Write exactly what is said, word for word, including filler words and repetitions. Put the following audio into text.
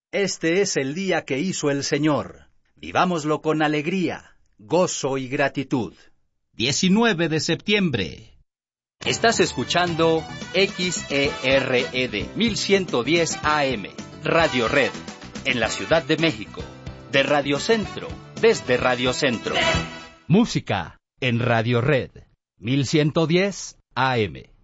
Este es el día que hizo el Señor. Vivámoslo con alegría, gozo y gratitud. diecinueve de septiembre. Estás escuchando X E R E D mil ciento diez A M, Radio Red, en la Ciudad de México. De Radio Centro, desde Radio Centro. Música en Radio Red, mil ciento diez A M.